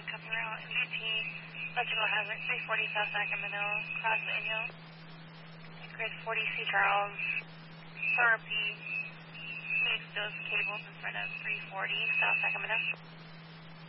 company route MVP, electrical hazard 340 South Sacramento, cross the Inyo, grid 40 C Charles, SRP, made those cables in front of 340 South Sacramento.